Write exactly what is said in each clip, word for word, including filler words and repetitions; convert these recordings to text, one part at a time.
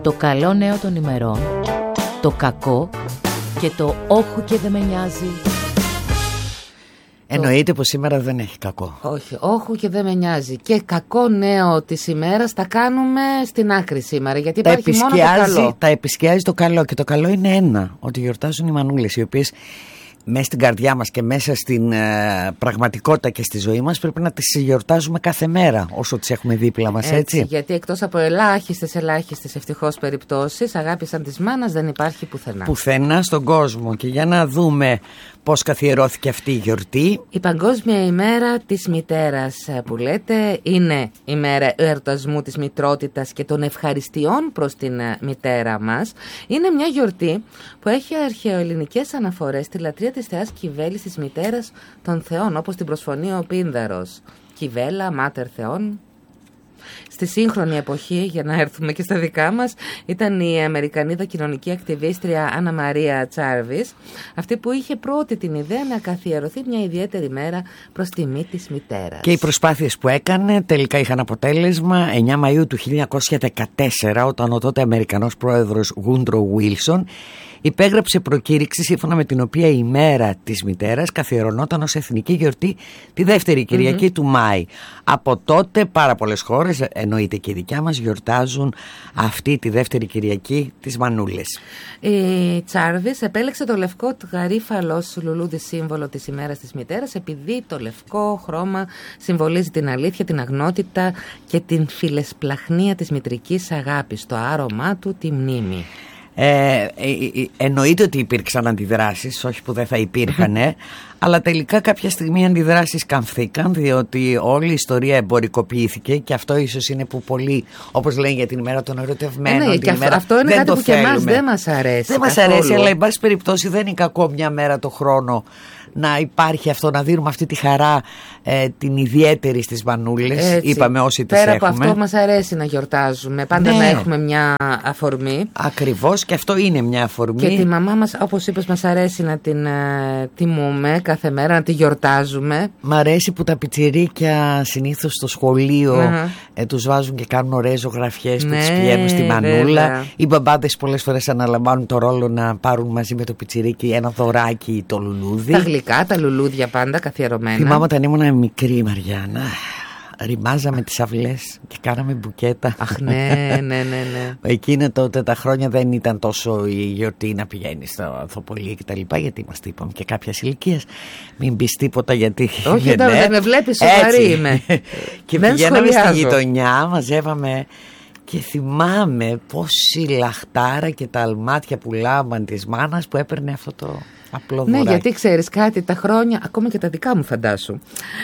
Το καλό νέο των ημερών, το κακό και το όχου και δεν με νοιάζει. Εννοείται πως σήμερα δεν έχει κακό. Όχι, όχου και δεν με νοιάζει. Και κακό νέο της ημέρας τα κάνουμε στην άκρη σήμερα, γιατί τα υπάρχει μόνο το καλό. Τα επισκιάζει το καλό, και το καλό είναι ένα, ότι γιορτάζουν οι μανούλες, οι οποίες μέσα στην καρδιά μας και μέσα στην ε, πραγματικότητα και στη ζωή μας πρέπει να τις γιορτάζουμε κάθε μέρα όσο τις έχουμε δίπλα μας, έτσι, έτσι. Γιατί εκτός από ελάχιστες ελάχιστες ευτυχώς περιπτώσεις, αγάπη σαν της μάνας δεν υπάρχει πουθενά. Πουθενά στον κόσμο. Και για να δούμε πώς καθιερώθηκε αυτή η γιορτή. Η Παγκόσμια ημέρα της μητέρας που λέτε είναι η μέρα εορτασμού της μητρότητας και των ευχαριστειών προς την μητέρα μας. Είναι μια γιορτή που έχει αρχαιοελληνικές αναφορές στη λατρεία της θεάς Κιβέλης, της μητέρας των θεών, όπως την προσφωνεί ο Πίνδαρος. Κιβέλα, μάτερ θεών. Στη σύγχρονη εποχή, για να έρθουμε και στα δικά μας, ήταν η Αμερικανίδα κοινωνική ακτιβίστρια Άννα Μαρία Τσάρβις, αυτή που είχε πρώτη την ιδέα να καθιερωθεί μια ιδιαίτερη μέρα προς τιμή της μητέρας. Και οι προσπάθειες που έκανε τελικά είχαν αποτέλεσμα. εννιά Μαΐου του χίλια εννιακόσια δεκατέσσερα, όταν ο τότε Αμερικανός πρόεδρος Woodrow Wilson υπέγραψε προκήρυξη σύμφωνα με την οποία η μέρα της μητέρας καθιερωνόταν ως εθνική γιορτή τη δεύτερη Κυριακή mm-hmm. του Μάη. Από τότε πάρα πολλές χώρες, εννοείται και η δικιά μας, γιορτάζουν αυτή τη δεύτερη Κυριακή τις μανούλες. Η Τσάρβις επέλεξε το λευκό γαρίφαλο ως λουλούδι σύμβολο της ημέρας της μητέρας, επειδή το λευκό χρώμα συμβολίζει την αλήθεια, την αγνότητα και την φιλεσπλαχνία της μητρικής αγάπης, το άρωμά του, τη μνήμη. Ε, ε, ε, εννοείται ότι υπήρξαν αντιδράσεις, όχι που δεν θα υπήρχαν, αλλά τελικά κάποια στιγμή οι αντιδράσεις καμφθήκαν, διότι όλη η ιστορία εμπορικοποιήθηκε, και αυτό ίσως είναι που πολλοί, όπως λένε για την ημέρα των ερωτευμένων, ε, ναι, την ημέρα, αυτό είναι δεν κάτι το που θέλουμε. Και εμάς δεν μας αρέσει. Δεν μας αρέσει, αλλά εν πάση περιπτώσει δεν είναι κακό μια μέρα το χρόνο να υπάρχει αυτό, να δίνουμε αυτή τη χαρά, ε, την ιδιαίτερη στις μανούλες. Έτσι, είπαμε όσοι τις έχουμε. Πέρα από αυτό μας αρέσει να γιορτάζουμε, πάντα ναι. να έχουμε μια αφορμή. Ακριβώς, και αυτό είναι μια αφορμή. Και τη μαμά μας, όπως είπες, μας αρέσει να την ε, τιμούμε κάθε μέρα, να τη γιορτάζουμε. Μ' αρέσει που τα πιτσιρίκια συνήθως στο σχολείο uh-huh. ε, τους βάζουν και κάνουν ωραίες ζωγραφιές που ναι, τις πηγαίνουν στη μανούλα. Βέβαια. Οι μπαμπάδες πολλές φορές αναλαμβάνουν το ρόλο να πάρουν μαζί με το πιτσιρίκι ένα δωράκι ή το λουλούδι. Τα γλυκά, τα λουλούδια πάντα καθιερωμένα. Θυμάμαι όταν ήμουν μικρή, Μαριάννα, ρημάζαμε τις αυλές και κάναμε μπουκέτα. Αχ, ναι, ναι, ναι, ναι. Εκείνα τότε τα χρόνια δεν ήταν τόσο η γιορτή να πηγαίνει στο ανθοπολείο και τα λοιπά, γιατί μας είπαμε και κάποιας ηλικίας μην πεις τίποτα, γιατί όχι, δεν ναι, με βλέπεις, σοβαρή είμαι. Και δεν πηγαίναμε σχολιάζω. Στη γειτονιά, μαζεύαμε. Και θυμάμαι πόση λαχτάρα και τα αλμάτια που λάμβαν της μάνας που έπαιρνε αυτό το απλό δωράκι. Ναι, γιατί ξέρεις κάτι, τα χρόνια, ακόμα και τα δικά μου φαντάσου,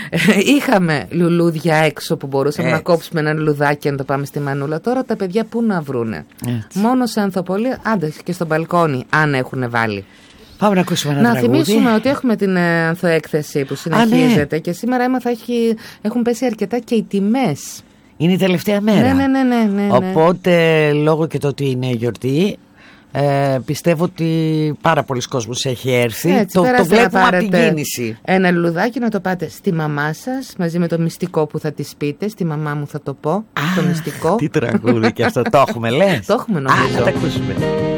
είχαμε λουλούδια έξω που μπορούσαμε έτσι. Να κόψουμε ένα λουλουδάκι και να το πάμε στη μανούλα. Τώρα τα παιδιά πού να βρούνε? Έτσι. Μόνο σε ανθοπολία, άντε και στο μπαλκόνι, αν έχουν βάλει. Πάμε να ακούσουμε ένα να τραγούδι. θυμίσουμε ότι έχουμε την ε, ανθοέκθεση που συνεχίζεται. Α, ναι. Και σήμερα έμαθα έχει, έχουν πέσει αρκετά και οι τιμές. Είναι η τελευταία μέρα. Ναι, ναι, ναι, ναι, ναι. Οπότε λόγω και το ότι είναι γιορτή, ε, πιστεύω ότι πάρα πολλοί κόσμος έχει έρθει. Έτσι, το, το βλέπουμε από την κίνηση. Ένα λουλουδάκι να το πάτε στη μαμά σας μαζί με το μυστικό που θα της πείτε. Στη μαμά μου θα το πω. Α, το μυστικό. Τι τραγούδι και αυτό, το έχουμε λες? Το έχουμε νομίζω. Α, θα τα ακούσουμε.